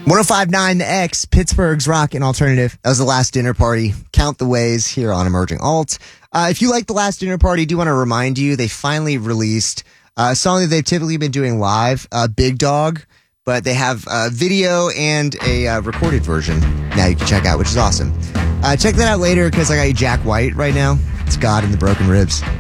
105.9 The X, Pittsburgh's rock and alternative. That was The Last Dinner Party. Count the Ways here on Emerging Alt. If you like The Last Dinner Party, I do want to remind you they finally released a song that they've typically been doing live, Big Dog, but they have a video and a recorded version now you can check out, which is awesome. Check that out later because I got you Jack White right now. It's God in the Broken Ribs.